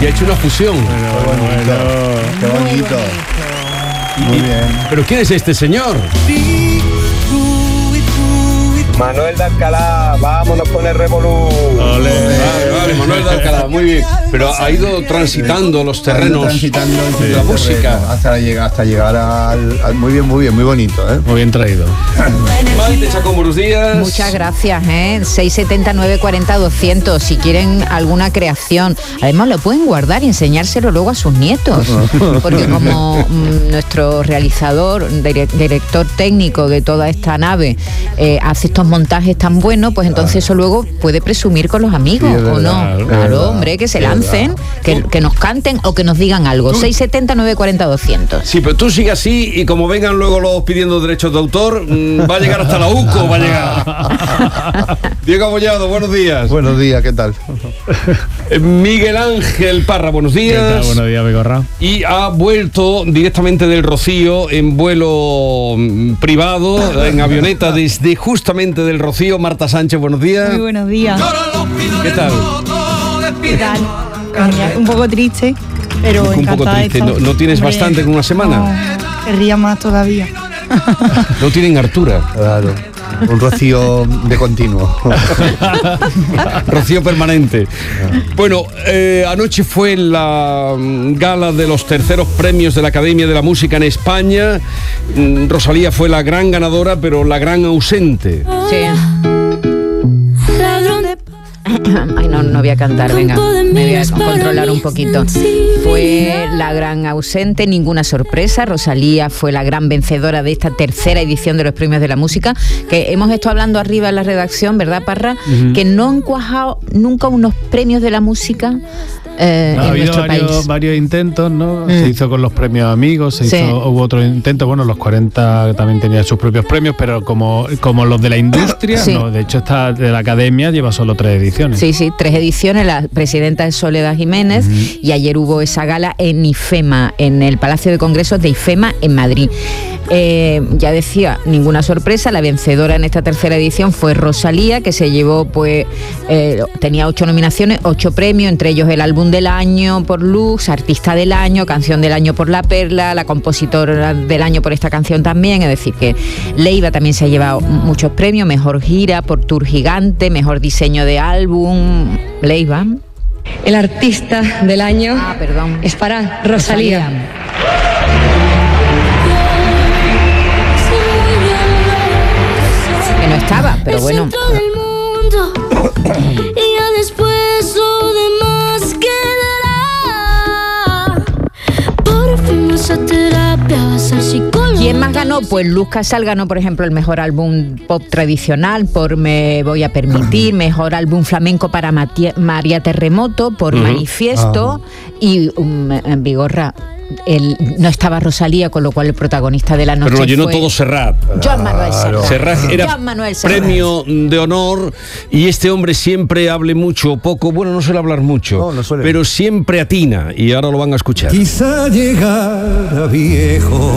Y ha hecho una fusión. Qué bonito. Muy bien. ¿Pero quién es este señor? Manuel de Alcalá, vámonos con el revolú. Vale, Manuel de Alcalá, muy bien. Pero ha ido transitando los terrenos de la música. hasta llegar al muy bien, muy bonito, ¿eh? Muy bien traído. Maite Chacón, buenos días. Muchas gracias, 679 40 200 si quieren alguna creación. Además lo pueden guardar y enseñárselo luego a sus nietos, porque como nuestro realizador, director técnico de toda esta nave, hace estos montajes tan buenos, pues entonces eso luego puede presumir con los amigos, Sí, ¿o no? Claro, hombre, que se lancen, que nos canten o que nos digan algo. 679 40 200. Sí, pero tú sigue así y como vengan luego los pidiendo derechos de autor, va a llegar hasta la UCO, va a llegar. Diego Abollado, buenos días. Buenos días, ¿qué tal? Miguel Ángel Parra, buenos días. ¿Qué tal? Buenos días, Vigorra. Y ha vuelto directamente del Rocío en vuelo privado, en avioneta desde justamente del Rocío. Marta Sánchez, buenos días. Muy buenos días. ¿Qué tal? ¿Qué tal? Un poco triste, pero Un poco encantada de triste. estar. ¿No tienes Hombre, bastante con una semana? No, querría más todavía. No tienen hartura. Claro. Un rocío de continuo. Rocío permanente. Bueno, anoche fue la gala de los terceros premios de la Academia de la Música en España. Rosalía fue la gran ganadora, pero la gran ausente. Sí. Ay, no voy a cantar, venga, me voy a controlar un poquito. Fue la gran ausente, ninguna sorpresa. Rosalía fue la gran vencedora de esta tercera edición de los premios de la música, que hemos estado hablando arriba en la redacción, ¿verdad, Parra? Que no han cuajado nunca unos premios de la música en Ha habido nuestro país. varios intentos, ¿no? Se hizo con los premios Amigos, hubo otros intentos. Bueno, los 40 también tenían sus propios premios, pero como los de la industria, Sí. no. De hecho, esta de la Academia lleva solo 3 ediciones. Sí, 3 ediciones. La presidenta es Soledad Jiménez y ayer hubo esa gala en IFEMA, en el Palacio de Congresos de IFEMA en Madrid. Ya decía, ninguna sorpresa, la vencedora en esta tercera edición fue Rosalía, que se llevó, tenía 8 nominaciones, 8 premios, entre ellos el álbum del año por Lux, artista del año, canción del año por La Perla, la compositora del año por esta canción también. Es decir, que Leiva también se ha llevado muchos premios, mejor gira por Tour Gigante, mejor diseño de álbum. Leiva. El artista del año es para Rosalía. Que no estaba, pero bueno. Y ya después lo demás quedará. Por fin esa terapia va a ser psicóloga. ¿Quién más ganó? Pues Luz Casal ganó, por ejemplo, el mejor álbum pop tradicional por Me Voy a Permitir, mejor álbum flamenco para María Terremoto por Manifiesto y Vigorra. No estaba Rosalía, con lo cual el protagonista de la noche Pero lo llenó fue todo Serrat. Joan Manuel Serrat. Serrat era Joan Manuel Serrat. premio de honor y este hombre siempre hable mucho o poco, bueno, no suele hablar mucho, No suele. pero siempre atina y ahora lo van a escuchar. Quizá llegara viejo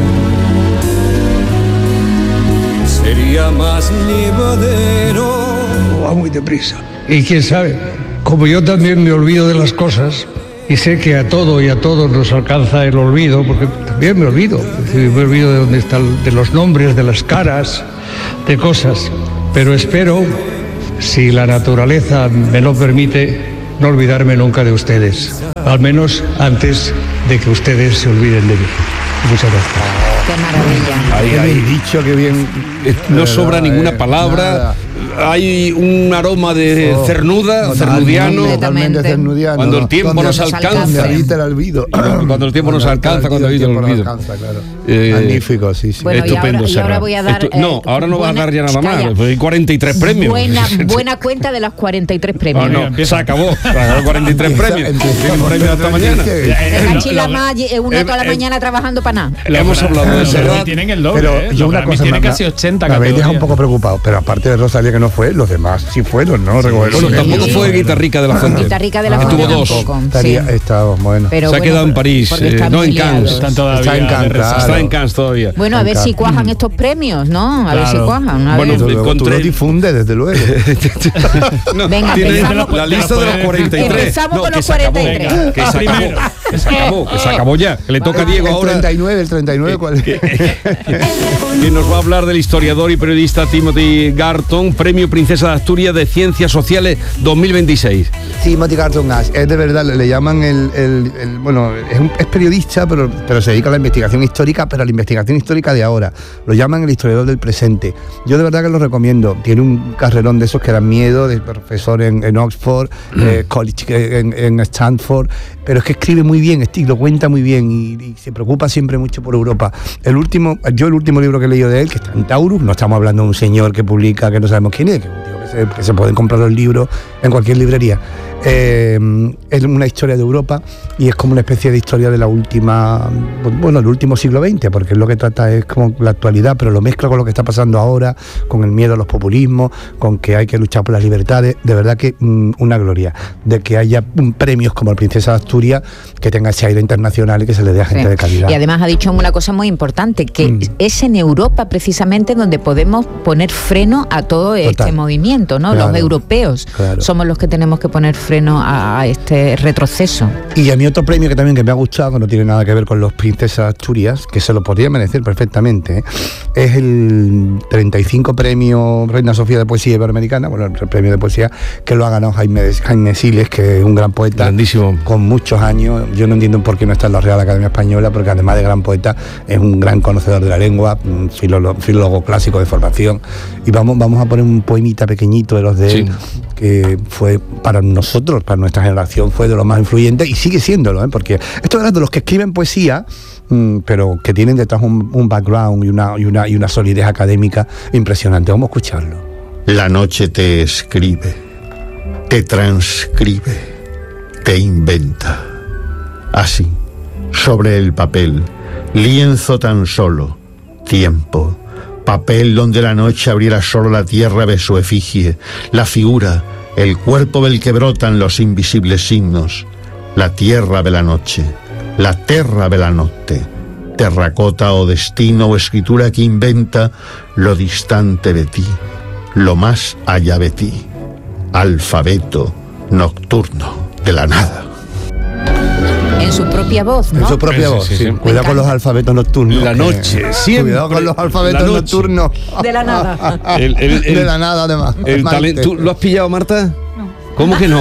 sería más llevadero. Va muy deprisa. Y quién sabe, como yo también me olvido de las cosas y sé que a todo y a todos nos alcanza el olvido, porque también me olvido. Es decir, me olvido de dónde están, de los nombres, de las caras, de cosas. Pero espero, si la naturaleza me lo permite, no olvidarme nunca de ustedes. Al menos antes de que ustedes se olviden de mí. Muchas gracias. Qué maravilla. Qué bien dicho, qué bien. No sobra ninguna palabra. Nada. Hay un aroma de cernudiano. Totalmente cernudiano. Cuando el tiempo nos alcanza. Me habita el olvido. Cuando el tiempo nos alcanza, cuando habita el olvido. Claro. Magnífico, sí. Bueno, Estupendo, y ahora voy a dar... no, ahora no vas a dar ya nada más. Calla. Pues hay 43 premios. Buena cuenta de los 43 premios. No, se acabó. 43 premios. Un premio hasta mañana. Cachila más, una toda la mañana trabajando para nada. Le hemos hablado de Pero Serrat. tienen el doble. Pero yo Los una Grammys cosa tienen me casi 80 me habéis dejado categorías. un poco preocupado, pero aparte de Rosalía, que no fue, los demás sí fueron, ¿no? Bueno, tampoco fue Guitarrica de la Fuente. Guitarrica de la Fuente tuvo dos. tampoco, Estaba bueno. Pero se ha quedado en París, no en Cannes. Está en Cannes todavía. Bueno, a ver si cuajan estos premios, ¿no? A ver si cuajan. Bueno, tú lo difundes, desde luego. Venga, la lista de los 43. Empezamos con los 43. Que se acabó ya. Que le toca a Diego ahora. El 39, ¿cuál es? Que nos va a hablar del historiador y periodista Timothy Garton, Premio Princesa de Asturias de Ciencias Sociales 2026. Timothy Garton Ash, es de verdad, le llaman bueno, es periodista, pero se dedica a la investigación histórica, pero a la investigación histórica de ahora. Lo llaman el historiador del presente. Yo de verdad que lo recomiendo. Tiene un carrerón de esos que dan miedo, de profesor en Oxford, college en Stanford, pero es que escribe muy bien, lo cuenta muy bien y se preocupa siempre mucho por Europa. El último libro que he leído de él, que está en Taurus, no estamos hablando de un señor que publica, que no sabemos quién es, que es un tío que se pueden comprar los libros en cualquier librería. Es una historia de Europa y es como una especie de historia de la última, bueno, el último siglo XX, porque es lo que trata es como la actualidad, pero lo mezcla con lo que está pasando ahora, con el miedo a los populismos, con que hay que luchar por las libertades. De verdad que una gloria de que haya premios como el Princesa de Asturias, que tenga ese aire internacional y que se le dé a gente de calidad. Y además ha dicho una cosa muy importante, que es en Europa precisamente donde podemos poner freno a todo este movimiento, ¿no? Claro, los europeos somos los que tenemos que poner freno a este retroceso. Y a mí otro premio que también me ha gustado, que no tiene nada que ver con los Princesas Asturias, que se lo podría merecer perfectamente, es el 35 premio Reina Sofía de Poesía Iberoamericana, bueno, el premio de poesía que lo ha ganado Jaime Siles, que es un gran poeta, grandísimo, con muchos años. Yo no entiendo por qué no está en la Real Academia Española, porque además de gran poeta es un gran conocedor de la lengua, un filólogo clásico de formación. Y vamos a poner un poemita pequeñito de los de él, que fue para nosotros, para nuestra generación, fue de los más influyentes y sigue siéndolo, porque esto era de los que escriben poesía, pero que tienen detrás un background y una solidez académica impresionante. Vamos a escucharlo. La noche te escribe, te transcribe, te inventa. Así, sobre el papel, lienzo tan solo, tiempo, papel donde la noche abriera solo la tierra de su efigie, la figura, el cuerpo del que brotan los invisibles signos, la tierra de la noche, la terra de la notte, terracota o destino o escritura que inventa lo distante de ti, lo más allá de ti, alfabeto nocturno de la nada. En su propia voz, ¿no? En su propia voz, sí. Cuidado con los alfabetos nocturnos. La noche, siempre. Cuidado con los alfabetos nocturnos. De la nada. De la nada, además. El talento. ¿Tú lo has pillado, Marta? No. ¿Cómo que no?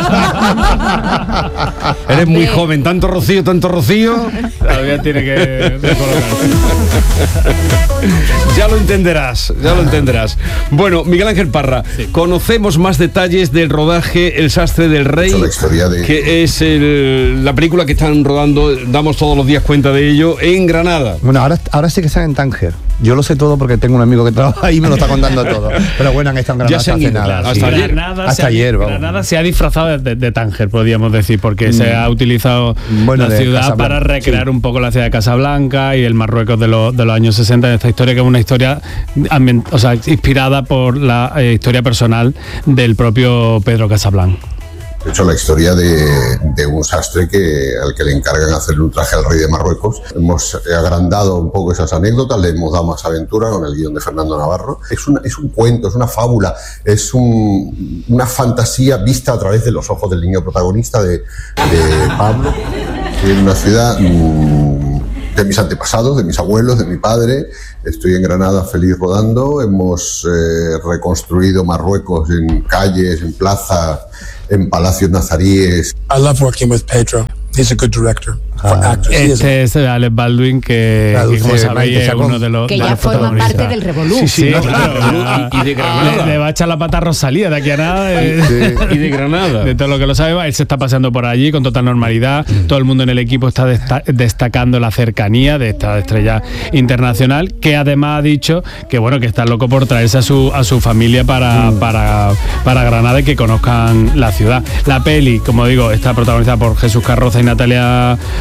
Eres muy joven, tanto rocío. Todavía tiene que colocar. Ya lo entenderás. Bueno, Miguel Ángel Parra, conocemos más detalles del rodaje El Sastre del Rey, que es la película que están rodando, damos todos los días cuenta de ello, en Granada. Bueno, ahora sí que están en Tánger. Yo lo sé todo porque tengo un amigo que trabaja ahí y me lo está contando todo. Pero bueno, han estado en Granada hace nada. Hasta ayer, vamos. Granada se ha disfrazado de Tánger, podríamos decir, porque se ha utilizado la ciudad para recrear un poco la ciudad de Casablanca y el Marruecos de los años 60, en esta historia que es una historia inspirada por la historia personal del propio Pedro Casablanca. De hecho, la historia de un sastre al que le encargan hacerle un traje al rey de Marruecos. Hemos agrandado un poco esas anécdotas, le hemos dado más aventura con el guión de Fernando Navarro. Es un cuento, es una fábula, es una fantasía vista a través de los ojos del niño protagonista de Pablo, en una ciudad de mis antepasados, de mis abuelos, de mi padre. Estoy en Granada feliz rodando. Hemos reconstruido Marruecos en calles, en plazas, en palacios nazaríes. I love working with Pedro. He's a good director. Este es Alec Baldwin, que como sabéis es uno de los que ya forma parte del Revolú. Sí, claro. Y de Granada. Le va a echar la pata a Rosalía de aquí a nada. Y de Granada. De todo lo que lo sabe, él se está paseando por allí con total normalidad. Todo el mundo en el equipo está destacando la cercanía de esta estrella internacional, que además ha dicho que bueno, que está loco por traerse a su familia para Granada y que conozcan la ciudad. La peli, como digo, está protagonizada por Jesús Carroza y Natalia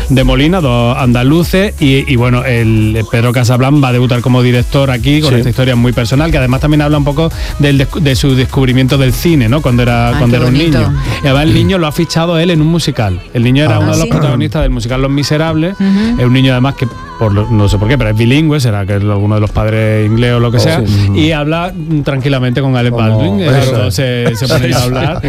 de Molina, dos andaluces, y bueno, el Pedro Casablan va a debutar como director aquí con esta historia muy personal, que además también habla un poco de su descubrimiento del cine, ¿no? Cuando era un niño. Y además el niño lo ha fichado él en un musical. El niño era uno de los protagonistas del musical Los Miserables. Es un niño además que no sé por qué, pero es bilingüe, será que es alguno de los padres inglés o lo que sea, y habla tranquilamente con Alec Baldwin. Se ponen a hablar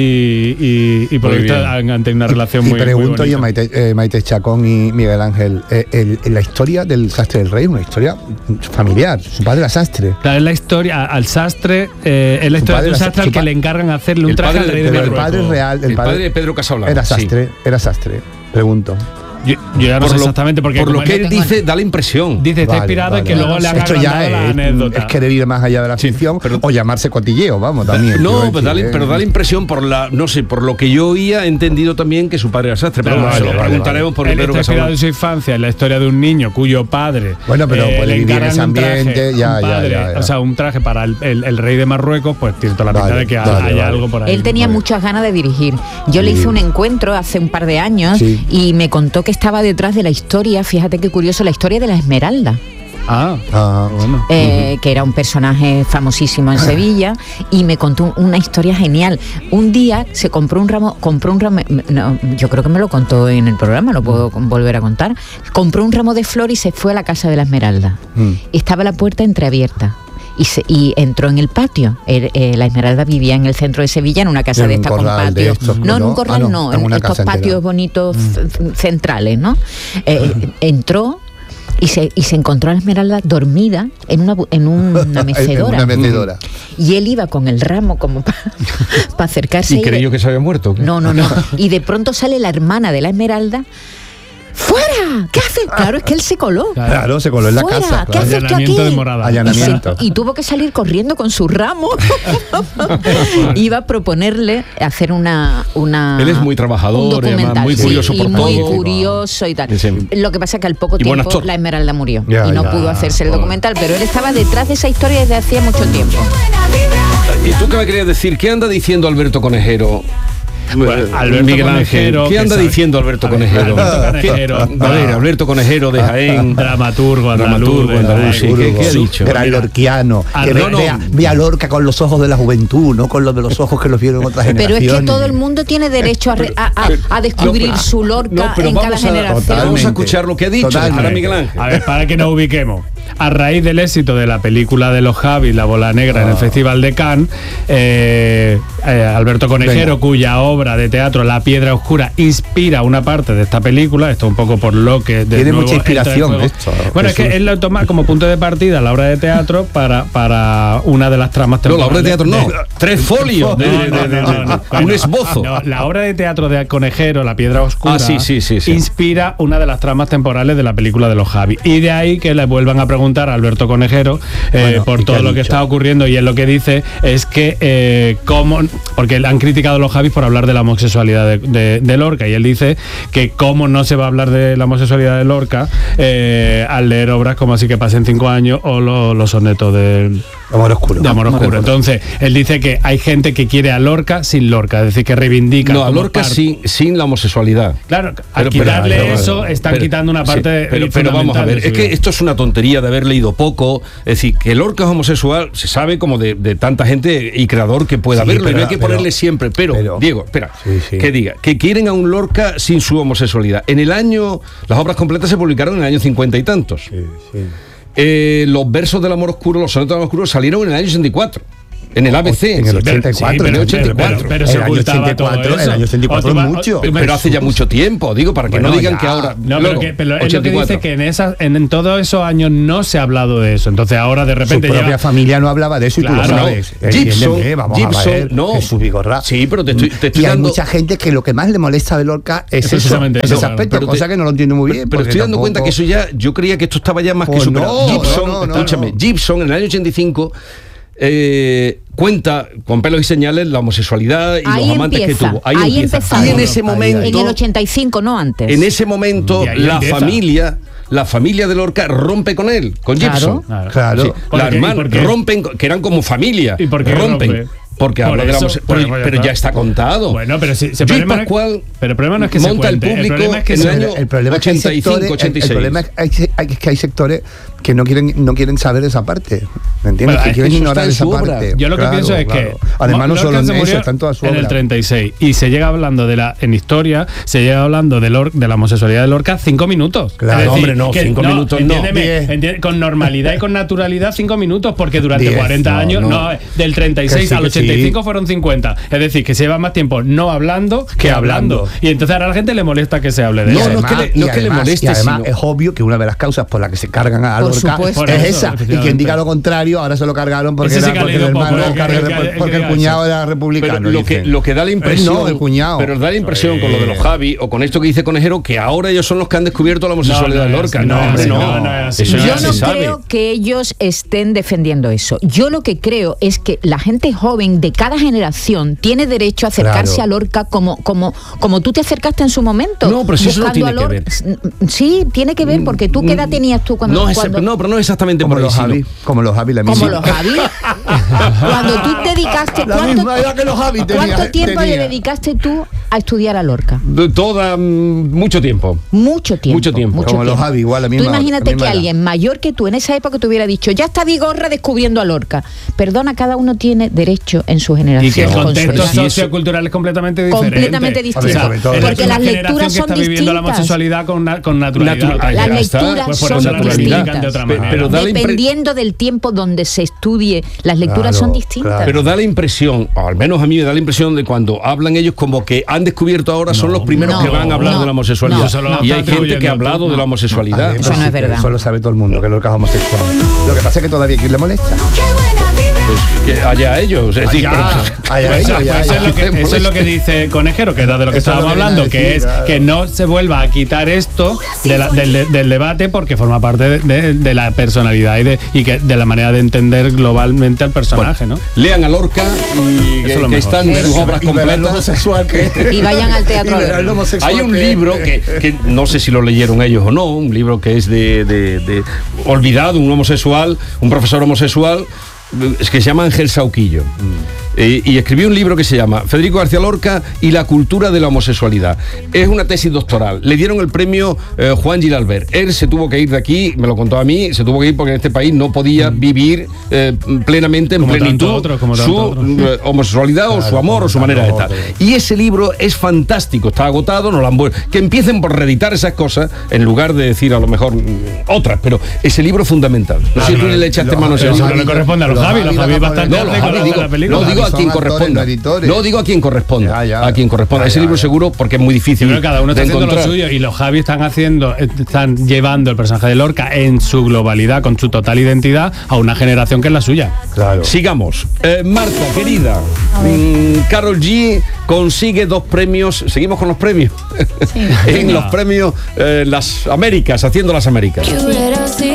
y por lo visto han tenido una relación muy bonita. Y pregunto yo, Maite Chacón y Miguel Ángel, la historia del sastre del rey, una historia familiar. Su padre era sastre. Claro, es la historia al sastre, es la historia de un sastre al que le encargan hacerle un traje al rey de Marruecos. El padre de Pedro Casablan. Era sastre, pregunto. Yo ya no sé exactamente porque por lo que él dice da la impresión. Dice, está inspirado en que luego le han agrandado la anécdota. Es querer ir más allá de la ficción, o llamarse cotilleo, vamos, también. No, pero da la impresión por lo que yo oía, he entendido también que su padre era sastre, pero se lo preguntaremos por Pedro Casablan. Está inspirado en su infancia, en la historia de un niño cuyo padre pero puede vivir en ese ambiente, ya. O sea, un traje para el rey de Marruecos, pues tiene toda la pinta de que haya algo por ahí. Él tenía muchas ganas de dirigir. Yo le hice un encuentro hace un par de años y me contó que estaba detrás de la historia, fíjate qué curioso, la historia de la Esmeralda. Bueno. Que era un personaje famosísimo en Sevilla, y me contó una historia genial. Un día se compró un ramo, no, yo creo que me lo contó en el programa, lo puedo volver a contar. Compró un ramo de flores y se fue a la casa de la Esmeralda. Estaba la puerta entreabierta. Y entró en el patio. La Esmeralda vivía en el centro de Sevilla, en una casa de esta con patio. No, en un corral no, en estos patios bonitos centrales, ¿no? Entró y se encontró a la Esmeralda dormida en una mecedora. Y él iba con el ramo como para acercarse. ¿Y creyó que se había muerto? No. Y de pronto sale la hermana de la Esmeralda. ¡Fuera! ¿Qué haces? Claro, es que él se coló. Claro, se coló en la casa. ¿Qué haces tú aquí? Allanamiento. Y tuvo que salir corriendo con su ramo. Iba a proponerle hacer una Él es muy trabajador, además, muy curioso por todo. Muy curioso y tal. Lo que pasa es que al poco tiempo la Esmeralda murió y no pudo hacerse el documental, pero él estaba detrás de esa historia desde hacía mucho tiempo. ¿Y tú qué me querías decir? ¿Qué anda diciendo Alberto Conejero? Miguel Ángel, ¿qué anda diciendo Alberto Conejero? Alberto Conejero de Jaén, dramaturgo andaluz, ¿qué ha dicho? Gran lorquiano, ve a Lorca con los ojos de la juventud, no con los de los ojos que los vieron otras generaciones. Pero es que todo el mundo tiene derecho a descubrir su Lorca en cada generación. Vamos a escuchar lo que ha dicho para Miguel Ángel. A ver, para que nos ubiquemos. A raíz del éxito de la película de los Javis, La Bola Negra, en el Festival de Cannes, Alberto Conejero, cuya obra de teatro La Piedra Oscura inspira una parte de esta película, esto un poco por lo que tiene mucha inspiración esto. Bueno, es que él lo toma como punto de partida la obra de teatro para una de las tramas temporales. No, la obra de teatro no, 3 folios un esbozo. La obra de teatro de Conejero, La Piedra Oscura, inspira una de las tramas temporales de la película de los Javis, y de ahí que le vuelvan a preguntar a Alberto Conejero por todo lo que está ocurriendo, y él lo que dice es que porque le han criticado a los Javis por hablar de la homosexualidad de Lorca, y él dice que cómo no se va a hablar de la homosexualidad de Lorca al leer obras como Así que pasen 5 años o los sonetos de Amor Oscuro. Entonces él dice que hay gente que quiere a Lorca sin Lorca, es decir, que reivindica a Lorca sin la homosexualidad. Claro, al quitarle eso están quitando una parte pero vamos a ver, es que esto es una tontería de haber leído poco. Es decir, que Lorca es homosexual se sabe como de tanta gente y creador que pueda verlo, y no hay que ponerle siempre, pero Diego, espera, que diga que quieren a un Lorca sin su homosexualidad. Las obras completas se publicaron en el año 50 y tantos. Los versos del amor oscuro, los sonetos del amor oscuro salieron en el año 64. En el ABC. En el 84. En el 84. Pero se ocultaba todo eso. El año 84 es mucho. Pero hace ya mucho tiempo, digo, para que no digan que ahora... No, pero es lo que dice que en todos esos años no se ha hablado de eso. Entonces ahora de repente su propia familia no hablaba de eso y tú lo sabes. Gibson, no. Jesús Vigorra. Sí, pero te estoy y dando... hay mucha gente que lo que más le molesta de Lorca es ese aspecto, cosa que no lo entiendo muy bien. Pero estoy dando cuenta que eso ya... Yo creía que esto estaba ya más que superado. Gibson, escúchame, Gibson en el año 85... cuenta con pelos y señales la homosexualidad y los amantes que tuvo. Ahí empieza. Y en ese momento, en el 85, no antes. En ese momento la familia de Lorca rompe con él, con Gibson. Claro. La hermana rompen, que eran como familia. ¿Y por qué rompen? porque habla de la homosexualidad, pero ya está contado. Bueno, pero si Luis Pascual pero el problema no es que monta se cuente, el público el problema es que en el año el problema 85, 86. El problema es que hay sectores que no quieren saber esa parte, ¿me entiendes? Bueno, que quieren ignorar esa parte. Yo lo que pienso es que además no solo en se eso, está en toda su obra. En el 36 y se llega hablando en historia, se llega hablando de la homosexualidad de Lorca 5 minutos. Claro, es decir, hombre, no, 5 minutos entiéndeme, con normalidad y con naturalidad 5 minutos, porque durante 40 años, del 36 al 85 fueron 50. Es decir, que se lleva más tiempo no hablando que hablando. Y entonces ahora a la gente le molesta que se hable de eso. No es que le moleste, y además es obvio que una de las causas por las que se cargan a Lorca es esa. Y quien diga lo contrario, ahora se lo cargaron porque el hermano, porque el cuñado era republicano. Pero lo que da la impresión, el cuñado. Pero da la impresión con lo de los Javi o con esto que dice Conejero, que ahora ellos son los que han descubierto la homosexualidad de Lorca. Yo no creo que ellos estén defendiendo eso. Yo lo que creo es que la gente joven de cada generación tiene derecho a acercarse a Lorca como tú te acercaste en su momento. No, pero si eso no tiene que ver. Sí, tiene que ver, porque tú, ¿qué edad tenías tú cuando? No, pero no exactamente como por los Javi. Como los Javi, la misma. Como los Javi. Cuando tú dedicaste, ¿cuánto tiempo le dedicaste tú a estudiar a Lorca? Mucho tiempo. Mucho tiempo. Como los Javi, igual, la misma. Tú imagínate que alguien mayor que tú en esa época te hubiera dicho, ya está Vigorra descubriendo a Lorca. Perdona, cada uno tiene derecho en su generación. Y que el contexto sociocultural es completamente diferente. Completamente distinto. Porque las lecturas son distintas. La homosexualidad con naturalidad. Las lecturas son distintas. Pero dependiendo del tiempo donde se estudie, las lecturas son distintas. Pero da la impresión, o al menos a mí me da la impresión de cuando hablan ellos como que han descubierto ahora son los primeros que van a hablar de la homosexualidad. Y hay gente que ha hablado de la homosexualidad. Eso no es verdad. Eso lo sabe todo el mundo, que Lorca es homosexual. Lo que pasa es que todavía aquí le molesta. Pues que allá ellos, es decir, eso es lo que dice Conejero, que es de lo que estábamos hablando, que es que no se vuelva a quitar esto del debate, porque forma parte de la personalidad y que de la manera de entender globalmente al personaje, ¿no? Lean a Lorca y que están en sus obras completas y vayan al teatro. Hay un libro que no sé si lo leyeron ellos o no, un libro que es de olvidado, un homosexual, un profesor homosexual, es que se llama Ángel Sauquillo. Y escribió un libro que se llama Federico García Lorca y la cultura de la homosexualidad. Es una tesis doctoral. Le dieron el premio Juan Gilalbert. Él se tuvo que ir de aquí, me lo contó a mí, se tuvo que ir porque en este país no podía vivir plenamente, en plenitud, su homosexualidad o su amor o su manera de estar. Y ese libro es fantástico, está agotado, no lo han vuelto. Que empiecen por reeditar esas cosas en lugar de decir a lo mejor otras, pero ese libro es fundamental. No sé si tú le echaste mano a ese libro. No le corresponde a los Javi, los Javi bastante la película. Digo a quien corresponda. No digo a quien corresponda. A quien corresponda. Ese libro seguro porque es muy difícil. Pero cada uno está haciendo lo suyo y los Javi están llevando el personaje de Lorca en su globalidad, con su total identidad, a una generación que es la suya. Claro. Sigamos. Marta, querida, Karol G consigue 2 premios. Seguimos con los premios. Sí. En los premios Las Américas, haciendo las Américas.